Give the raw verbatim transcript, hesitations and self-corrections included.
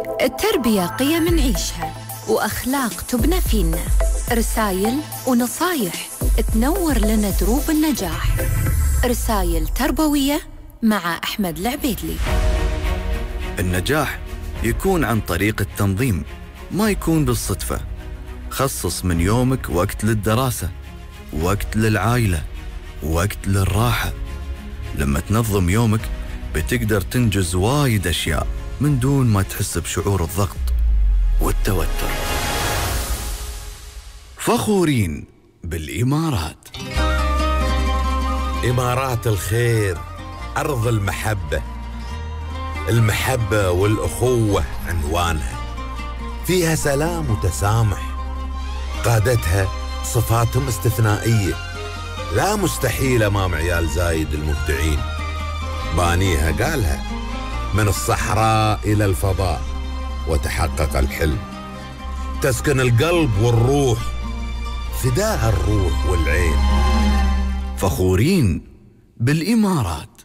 التربية قيم نعيشها وأخلاق تبنى فينا، رسايل ونصايح تنور لنا دروب النجاح. رسايل تربوية مع أحمد العبيدلي. النجاح يكون عن طريق التنظيم، ما يكون بالصدفة. خصص من يومك وقت للدراسة، وقت للعائلة، وقت للراحة. لما تنظم يومك بتقدر تنجز وايد أشياء من دون ما تحس بشعور الضغط والتوتر. فخورين بالإمارات. إمارات الخير، أرض المحبة. المحبة والأخوة عنوانها، فيها سلام وتسامح. قادتها صفاتهم استثنائية، لا مستحيل أمام عيال زايد المبدعين. بانيها قالها من الصحراء إلى الفضاء وتحقق الحلم. تسكن القلب والروح، فداء الروح والعين. فخورين بالإمارات.